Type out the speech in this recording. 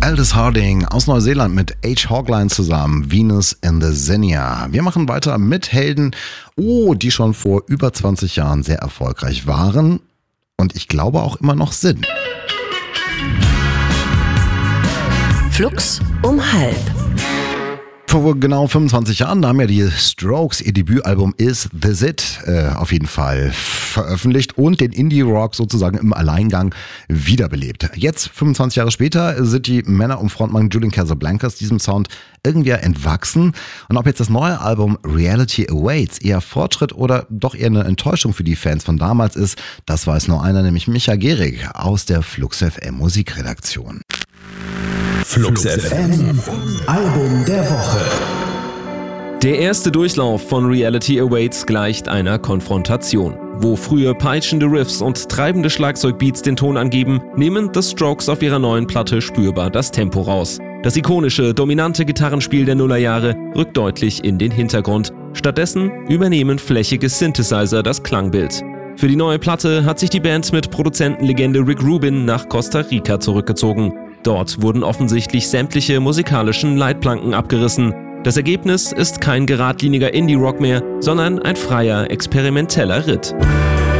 Aldous Harding aus Neuseeland mit H. Hogline zusammen, Venus in the Xenia. Wir machen weiter mit Helden, die schon vor über 20 Jahren sehr erfolgreich waren und ich glaube auch immer noch sind. Flux um halb. Vor genau 25 Jahren, da haben ja die Strokes ihr Debütalbum Is This It auf jeden Fall veröffentlicht und den Indie-Rock sozusagen im Alleingang wiederbelebt. Jetzt, 25 Jahre später, sind die Männer um Frontmann Julian Casablancas diesem Sound irgendwie entwachsen. Und ob jetzt das neue Album Reality Awaits eher Fortschritt oder doch eher eine Enttäuschung für die Fans von damals ist, das weiß nur einer, nämlich Micha Gehrig aus der Flux FM Musikredaktion. Flux FM Album der Woche. Der erste Durchlauf von Reality Awaits gleicht einer Konfrontation. Wo früher peitschende Riffs und treibende Schlagzeugbeats den Ton angeben, nehmen The Strokes auf ihrer neuen Platte spürbar das Tempo raus. Das ikonische, dominante Gitarrenspiel der Nullerjahre rückt deutlich in den Hintergrund. Stattdessen übernehmen flächige Synthesizer das Klangbild. Für die neue Platte hat sich die Band mit Produzentenlegende Rick Rubin nach Costa Rica zurückgezogen. Dort wurden offensichtlich sämtliche musikalischen Leitplanken abgerissen. Das Ergebnis ist kein geradliniger Indie-Rock mehr, sondern ein freier, experimenteller Ritt.